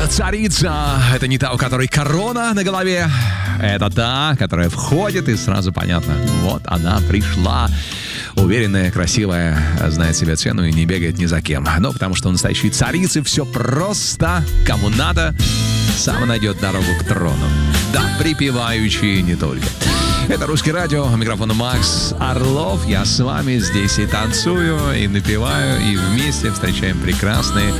царица. Это не та, у которой корона на голове. Это та, которая входит, и сразу понятно. Вот она пришла. Уверенная, красивая, знает себе цену и не бегает ни за кем. Ну, потому что у настоящей царицы все просто. Кому надо, сам найдет дорогу к трону. Да, припевающие не только. Это «Русское радио», микрофон Макс Орлов. Я с вами здесь и танцую, и напеваю, и вместе встречаем прекрасные